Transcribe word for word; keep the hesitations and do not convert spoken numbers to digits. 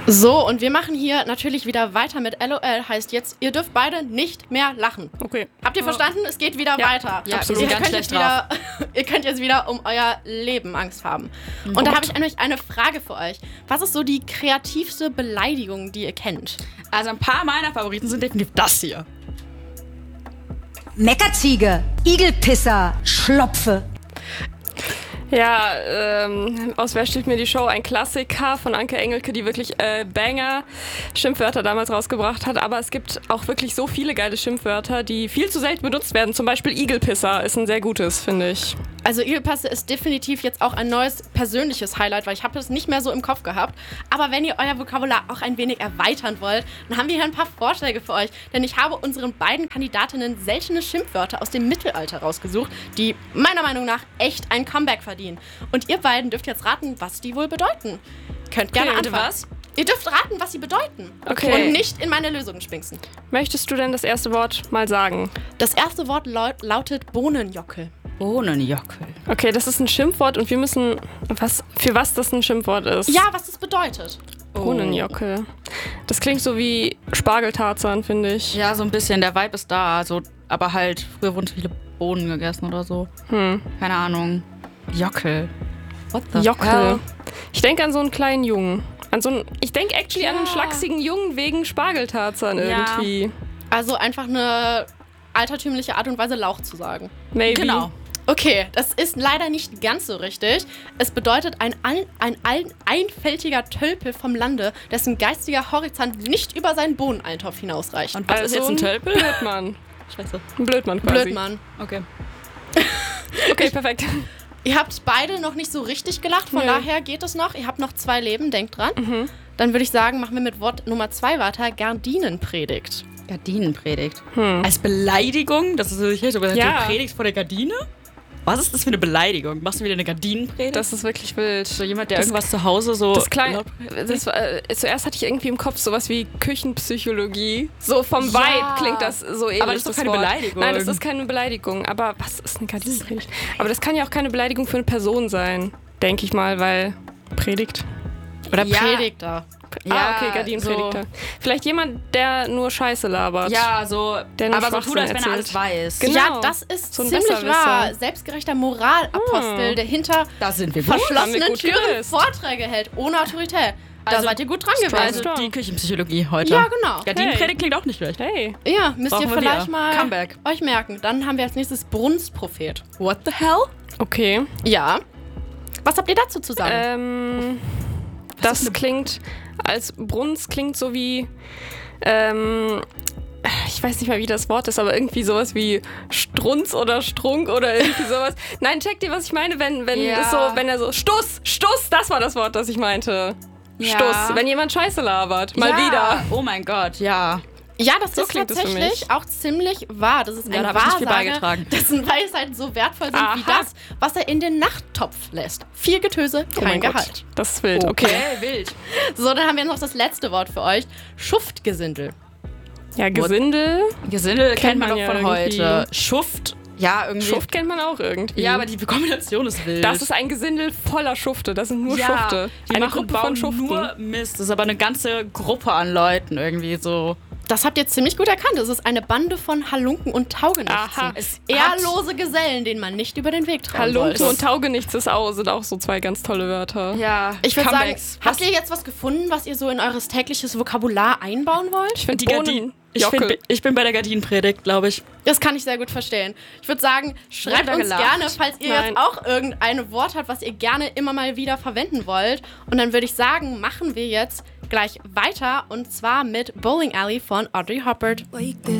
So, und wir machen hier natürlich wieder weiter mit LOL. Heißt jetzt, ihr dürft beide nicht mehr lachen. Okay. Habt ihr verstanden? Es geht wieder Ja. weiter. Ja, absolut. Ihr ganz könnt, jetzt schlecht wieder, ihr könnt jetzt wieder um euer Leben Angst haben. Und da habe ich nämlich eine Frage für euch. Was ist so die kreativste Beleidigung, die ihr kennt? Also ein paar meiner Favoriten sind definitiv das hier. Meckerziege, Igelpisser, Schlopfe. Ja, ähm, aus Wer stiehlt mir die Show? Ein Klassiker von Anke Engelke, die wirklich äh, Banger Schimpfwörter damals rausgebracht hat. Aber es gibt auch wirklich so viele geile Schimpfwörter, die viel zu selten benutzt werden. Zum Beispiel Igelpisser ist ein sehr gutes, finde ich. Also Igelpasse ist definitiv jetzt auch ein neues persönliches Highlight, weil ich habe das nicht mehr so im Kopf gehabt. Aber wenn ihr euer Vokabular auch ein wenig erweitern wollt, dann haben wir hier ein paar Vorschläge für euch. Denn ich habe unseren beiden Kandidatinnen seltene Schimpfwörter aus dem Mittelalter rausgesucht, die meiner Meinung nach echt ein Comeback verdienen. Und ihr beiden dürft jetzt raten, was die wohl bedeuten. Könnt gerne Okay, anfangen. was? Ihr dürft raten, was sie bedeuten. Okay. Und nicht in meine Lösungen spinksen. Möchtest du denn das erste Wort mal sagen? Das erste Wort laut, lautet Bohnenjockel. Bohnenjockel. Okay, das ist ein Schimpfwort und wir müssen, was, für was das ein Schimpfwort ist. Ja, was das bedeutet. Bohnenjockel. Das klingt so wie Spargeltarzan, finde ich. Ja, so ein bisschen. Der Vibe ist da. Also, aber halt, früher wurden viele Bohnen gegessen oder so. Hm. Keine Ahnung. Jockel. What the Jockel. hell? Ich denke an so einen kleinen Jungen. An so einen, ich denke actually Ja. an einen schlachsigen Jungen wegen Spargeltarzan Ja. irgendwie. Also einfach eine altertümliche Art und Weise, Lauch zu sagen. Maybe. Genau. Okay, das ist leider nicht ganz so richtig. Es bedeutet ein, ein, ein, ein einfältiger Tölpel vom Lande, dessen geistiger Horizont nicht über seinen Bohneneintopf hinausreicht. Und was ist jetzt ein Tölpel? Blödmann. Scheiße. Ein Blödmann quasi. Blödmann. Okay. Okay, perfekt. Ihr habt beide noch nicht so richtig gelacht, von Nö. daher geht es noch. Ihr habt noch zwei Leben, denkt dran. Mhm. Dann würde ich sagen, machen wir mit Wort Nummer zwei weiter. Gardinenpredigt. Gardinenpredigt. Hm. Als Beleidigung? Das ist so, ich hätte gesagt, Ja. du predigst vor der Gardine? Was ist das für eine Beleidigung? Machst du wieder eine Gardinenpredigt? Das ist wirklich wild. so jemand, der das- irgendwas zu Hause so... Das klein, laut- das war, äh, zuerst hatte ich irgendwie im Kopf sowas wie Küchenpsychologie. So vom Ja. Vibe klingt das so ähnlich. Aber das ist doch keine Wort. Beleidigung. Nein, das ist keine Beleidigung. Aber was ist eine Gardinenpredigt? Aber das kann ja auch keine Beleidigung für eine Person sein, denke ich mal, weil Predigt. Oder Ja. Predigter. ah, okay, Gardinenpredigter. Vielleicht jemand, der nur Scheiße labert. Ja, so... Der nur aber so tut, Schwachsinn als wenn er alles erzählt. weiß. Genau. Ja, das ist So ein ziemlich Besserwisser. wahr. Selbstgerechter Moralapostel, der hinter Da sind wir gut. Haben wir verschlossenen gut Türen gelöst. Vorträge hält, ohne Autorität. Da Also, seid ihr gut dran strong. gewesen. Also Strong. die Küchenpsychologie heute. Ja, genau. Gardinenpredigt klingt auch nicht schlecht. Hey. Ja, müsst Brauchen ihr wir vielleicht wieder. mal Comeback. euch merken. Dann haben wir als nächstes Brunstprophet. What the hell? Okay. Ja. Was habt ihr dazu zu sagen? Ähm, das klingt, als Brunst klingt so wie, ähm, ich weiß nicht mal, wie das Wort ist, aber irgendwie sowas wie Strunz oder Strunk oder irgendwie sowas. Nein, checkt ihr, was ich meine, wenn, wenn Ja. das so, wenn er so, Stuss, Stuss, das war das Wort, das ich meinte. Ja. Stuss, wenn jemand Scheiße labert, mal ja. wieder. Oh mein Gott, ja. Ja, das So ist klingt es für tatsächlich mich. auch ziemlich wahr. Das ist Ja, ein da hab ich nicht viel Wahrsage, beigetragen. dessen Weisheiten so wertvoll sind wie Aha. das, was er in den Nachttopf lässt. Viel Getöse, Oh kein mein Gott, Gehalt. das ist wild, okay. wild. So, dann haben wir noch das letzte Wort für euch. Schuftgesindel. Ja, Gesindel, Gesindel kennt man man doch ja von irgendwie. heute. Schuft. Ja, irgendwie. Schuft kennt man auch irgendwie. Ja, aber die Kombination ist wild. das ist ein Gesindel voller Schufte, das sind nur ja, Schufte. Die Eine machen, Gruppe bauen von Schuften. nur Mist. Das ist aber eine ganze Gruppe an Leuten irgendwie so. Das habt ihr ziemlich gut erkannt. Es ist eine Bande von Halunken und Taugenichtsen. Aha. Es Ehrlose Gesellen, denen man nicht über den Weg trauen Halunke sollte. und Taugenichts ist auch, sind auch so zwei ganz tolle Wörter. Ja, Ich würde sagen, Comebacks. habt ihr jetzt was gefunden, was ihr so in eures tägliches Vokabular einbauen wollt? Ich finde die Gardinen. Ich, Jockel. find, ich bin bei der Gardinenpredigt, glaube ich. Das kann ich sehr gut verstehen. Ich würde sagen, schreibt Wurde uns gelacht. gerne, falls ihr Nein. jetzt auch irgendein Wort habt, was ihr gerne immer mal wieder verwenden wollt. Und dann würde ich sagen, machen wir jetzt gleich weiter und zwar mit Bowling Alley von Audrey Hopper.